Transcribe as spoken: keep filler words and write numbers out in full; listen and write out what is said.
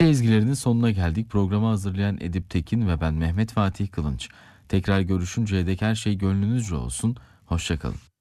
Türkçe ezgilerinin sonuna geldik. Programı hazırlayan Edip Tekin ve ben Mehmet Fatih Kılınç. Tekrar görüşünceye dek her şey gönlünüzce olsun. Hoşça kalın.